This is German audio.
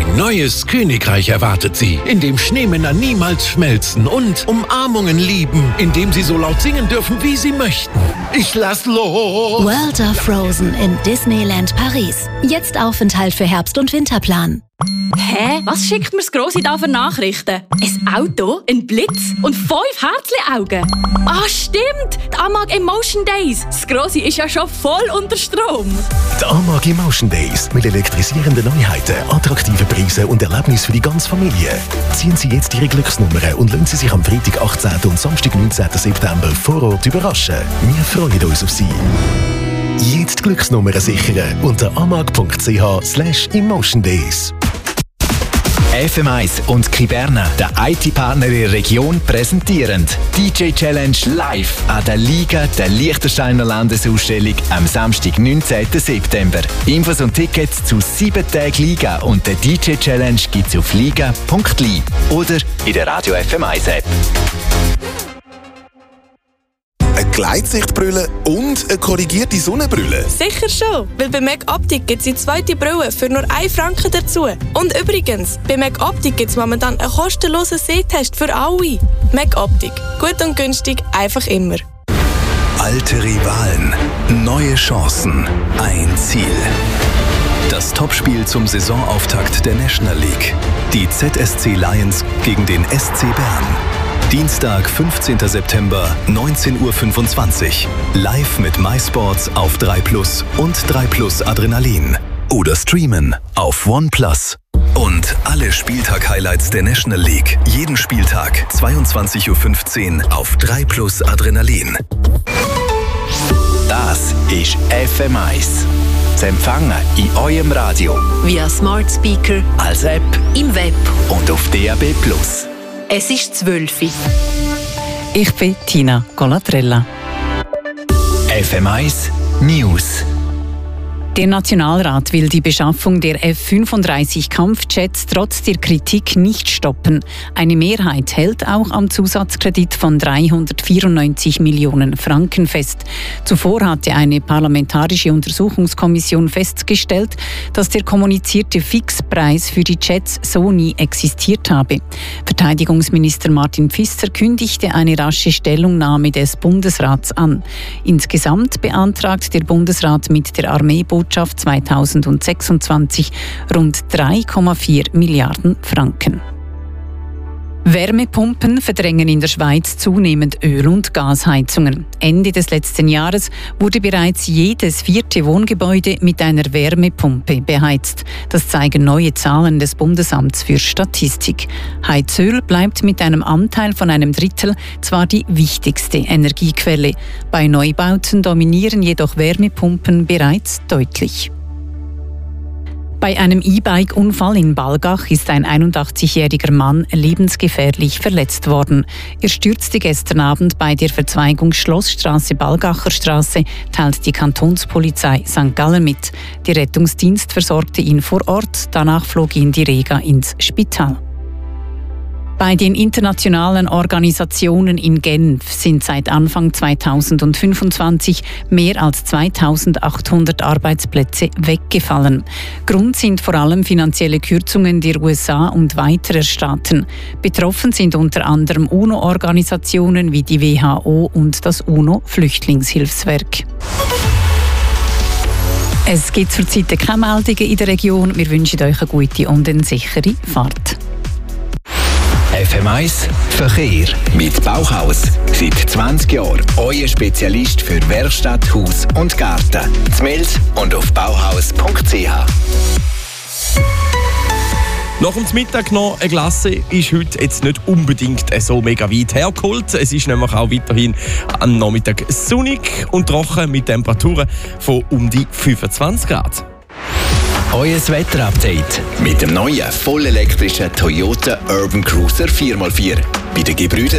Ein neues Königreich erwartet sie, in dem Schneemänner niemals schmelzen und Umarmungen lieben, in dem sie so laut singen dürfen, wie sie möchten. Ich lass los! World of Frozen in Disneyland Paris. Jetzt Aufenthalt für Herbst- und Winterplan. Hä? Was schickt mir's Grossi da für Nachrichten? Ein Auto, ein Blitz und 5 Herzli-Augen. Ah, stimmt! Die Amag Emotion Days. Das Grossi ist ja schon voll unter Strom. Die Amag Emotion Days mit elektrisierenden Neuheiten, attraktiven Preisen und Erlebnissen für die ganze Familie. Ziehen Sie jetzt Ihre Glücksnummern und lassen Sie sich am Freitag 18. und Samstag 19. September vor Ort überraschen. Wir freuen uns auf Sie. Jetzt Glücksnummern sichern unter amag.ch/emotiondays. FM1 und Kiberna, der IT-Partner in der Region, präsentieren DJ Challenge live an der Liga der Liechtensteiner Landesausstellung am Samstag, 19. September. Infos und Tickets zu 7 Tagen Liga und der DJ Challenge gibt's auf liga.li oder in der Radio FM1 App. Eine Gleitsichtbrille und eine korrigierte Sonnenbrille? Sicher schon, weil bei MacOptic gibt es die zweite Brille für nur 1 Franken dazu. Und übrigens, bei MacOptic gibt es momentan einen kostenlosen Sehtest für alle. MacOptic. Gut und günstig, einfach immer. Alte Rivalen, neue Chancen, ein Ziel. Das Topspiel zum Saisonauftakt der National League. Die ZSC Lions gegen den SC Bern. Dienstag, 15. September, 19.25 Uhr. Live mit MySports auf 3+ und 3+ Adrenalin. Oder streamen auf OnePlus. Und alle Spieltag-Highlights der National League. Jeden Spieltag, 22.15 Uhr auf 3+ Adrenalin. Das ist FM1. Zu empfangen in eurem Radio. Via Smart Speaker, Als App. im Web. Und auf DAB+. Es ist 12 Uhr. Ich bin Tina Colatrella. FM1 News. Der Nationalrat will die Beschaffung der F-35 Kampfjets trotz der Kritik nicht stoppen. Eine Mehrheit hält auch am Zusatzkredit von 394 Millionen Franken fest. Zuvor hatte eine parlamentarische Untersuchungskommission festgestellt, dass der kommunizierte Fixpreis für die Jets so nie existiert habe. Verteidigungsminister Martin Pfister kündigte eine rasche Stellungnahme des Bundesrats an. Insgesamt beantragt der Bundesrat mit der Armeebotschaft 2026 rund 3,4 Milliarden Franken. Wärmepumpen verdrängen in der Schweiz zunehmend Öl- und Gasheizungen. Ende des letzten Jahres wurde bereits jedes 4. Wohngebäude mit einer Wärmepumpe beheizt. Das zeigen neue Zahlen des Bundesamts für Statistik. Heizöl bleibt mit einem Anteil von einem Drittel zwar die wichtigste Energiequelle. Bei Neubauten dominieren jedoch Wärmepumpen bereits deutlich. Bei einem E-Bike-Unfall in Balgach ist ein 81-jähriger Mann lebensgefährlich verletzt worden. Er stürzte gestern Abend bei der Verzweigung Schlossstraße-Balgacher Straße, teilt die Kantonspolizei St. Gallen mit. Der Rettungsdienst versorgte ihn vor Ort, danach flog ihn die Rega ins Spital. Bei den internationalen Organisationen in Genf sind seit Anfang 2025 mehr als 2800 Arbeitsplätze weggefallen. Grund sind vor allem finanzielle Kürzungen der USA und weiterer Staaten. Betroffen sind unter anderem UNO-Organisationen wie die WHO und das UNO-Flüchtlingshilfswerk. Es gibt zurzeit keine Meldungen in der Region. Wir wünschen euch eine gute und eine sichere Fahrt. FM1 Verkehr mit Bauhaus. Seit 20 Jahren euer Spezialist für Werkstatt, Haus und Garten. In Mels und auf bauhaus.ch. Nach dem Mittag noch eine Glasse ist heute jetzt nicht unbedingt so mega weit hergeholt. Es ist nämlich auch weiterhin am Nachmittag sonnig und trocken mit Temperaturen von um die 25 Grad. Euer Wetterupdate mit dem neuen vollelektrischen Toyota Urban Cruiser 4x4 bei den Gebrüdern